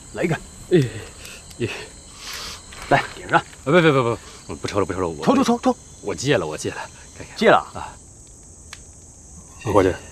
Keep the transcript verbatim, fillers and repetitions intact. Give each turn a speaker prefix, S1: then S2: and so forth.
S1: 来一根。
S2: 哎，哎，
S1: 来点上。
S2: 别别别别，不抽了不抽了，我
S1: 抽抽抽抽，
S2: 我戒了我戒了，
S1: 戒了
S2: 啊。
S3: 何伙计。